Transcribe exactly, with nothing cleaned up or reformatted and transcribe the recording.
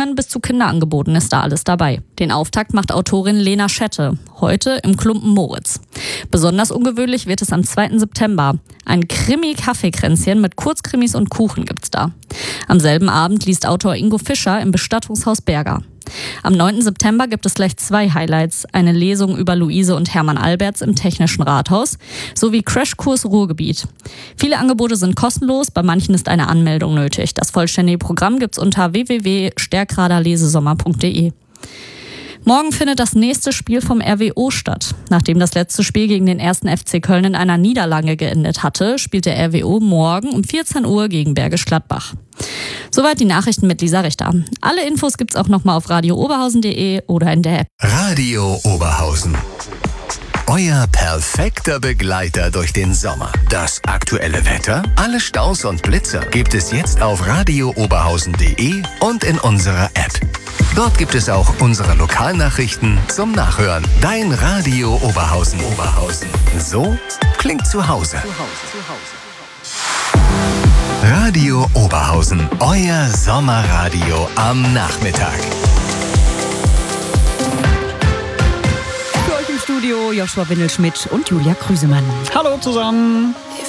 Büchern bis zu Kinderangeboten ist da alles dabei. Den Auftakt macht Autorin Lena Schette, heute im Klumpen Moritz. Besonders ungewöhnlich wird es am zweiten September. Ein Krimi-Kaffeekränzchen mit Kurzkrimis und Kuchen gibt's da. Am selben Abend liest Autor Ingo Fischer im Bestattungshaus Berger. Am neunten September gibt es gleich zwei Highlights. Eine Lesung über Luise und Hermann Alberts im Technischen Rathaus sowie Crashkurs Ruhrgebiet. Viele Angebote sind kostenlos, bei manchen ist eine Anmeldung nötig. Das vollständige Programm gibt's unter w w w punkt stärkrader lesesommer punkt d e. Morgen findet das nächste Spiel vom R W O statt. Nachdem das letzte Spiel gegen den ersten F C Köln in einer Niederlage geendet hatte, spielt der R W O morgen um vierzehn Uhr gegen Bergisch Gladbach. Soweit die Nachrichten mit Lisa Richter. Alle Infos gibt's auch nochmal auf radio oberhausen punkt d e oder in der App. Radio Oberhausen. Euer perfekter Begleiter durch den Sommer. Das aktuelle Wetter, alle Staus und Blitzer gibt es jetzt auf radio oberhausen punkt d e und in unserer App. Dort gibt es auch unsere Lokalnachrichten zum Nachhören. Dein Radio Oberhausen. Oberhausen. So klingt zu Hause. Radio Oberhausen. Euer Sommerradio am Nachmittag. Für euch im Studio Joshua Windelschmidt und Julia Krüsemann. Hallo zusammen.